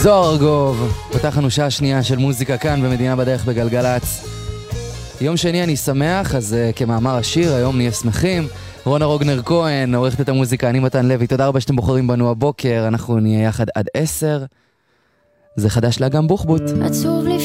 זוהר ארגוב, פתחנו שעה שנייה של מוזיקה כאן במדינה בדרך בגלגלץ. יום שני אני שמח, אז כמאמר השיר, היום נהיה שמחים. רונה רוגנר כהן, עורכת את המוזיקה, אני מתן לוי, תודה רבה שאתם בוחרים בנו הבוקר, אנחנו נהיה יחד עד 10. זה חדש לאגם בוחבוט. עצוב לי